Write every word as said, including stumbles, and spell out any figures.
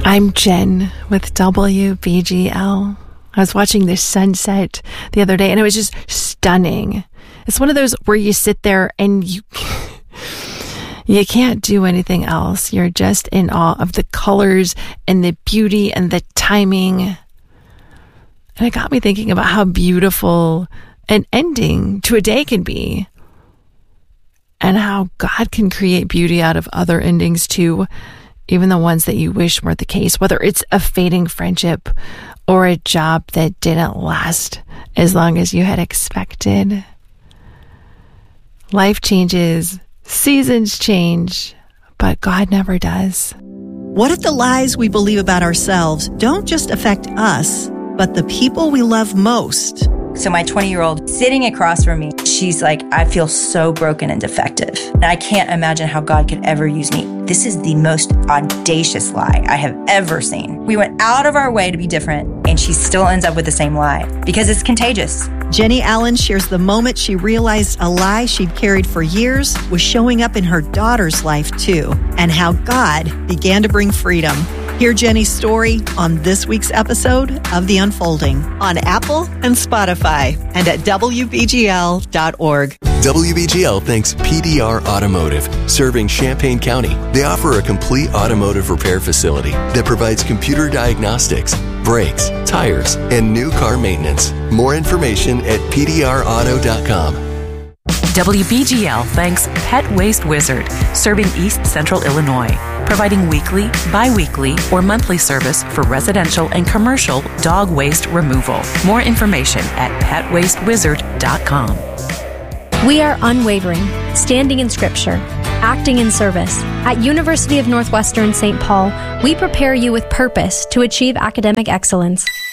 I'm Jen with W B G L. I was watching the sunset the other day and it was just stunning. It's one of those where you sit there and you you can't do anything else. You're just in awe of the colors and the beauty and the timing. And it got me thinking about how beautiful an ending to a day can be. And how God can create beauty out of other endings too, even the ones that you wish weren't the case, whether it's a fading friendship or a job that didn't last as long as you had expected. Life changes, seasons change, but God never does. What if the lies we believe about ourselves don't just affect us, but the people we love most? So my twenty-year-old sitting across from me, she's like, I feel so broken and defective. And I can't imagine how God could ever use me. This is the most audacious lie I have ever seen. We went out of our way to be different, and she still ends up with the same lie because it's contagious. Jenny Allen shares the moment she realized a lie she'd carried for years was showing up in her daughter's life too, and how God began to bring freedom. Hear Jenny's story on this week's episode of The Unfolding on Apple and Spotify and at W B G L dot org. W B G L thanks P D R Automotive, serving Champaign County. They offer a complete automotive repair facility that provides computer diagnostics, brakes, tires, and new car maintenance. More information at P D R auto dot com. W B G L thanks Pet Waste Wizard, serving East Central Illinois, providing weekly, bi-weekly, or monthly service for residential and commercial dog waste removal. More information at pet waste wizard dot com. We are unwavering, standing in Scripture, acting in service. At University of Northwestern Saint Paul, we prepare you with purpose to achieve academic excellence.